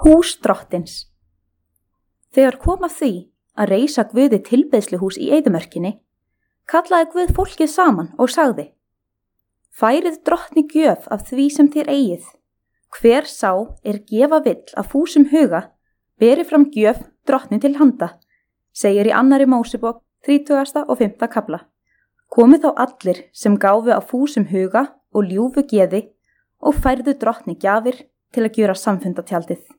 Hús drottins. Þegar kom að því að reisa Guði tilbeiðsluhús í eyðimörkinni, kallaði Guð fólkið saman og sagði: Færið drottni gjöf af því sem þér eigið. Hver sá gefa vill af fúsum huga, beri fram gjöf drottni til handa, segir í 2. Mósebók 30. og 5. kafla. Komu þá allir sem gáfu af fúsum huga og ljúfu geði og færðu drottni gjafir til að gjöra samfundatjaldið.